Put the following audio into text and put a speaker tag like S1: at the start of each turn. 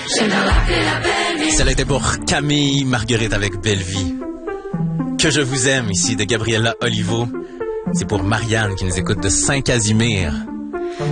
S1: Celle-là était pour Camille Marguerite avec Belle Vie. Que je vous aime ici de Gabriella Olivo. C'est pour Marianne qui nous écoute de Saint-Casimir.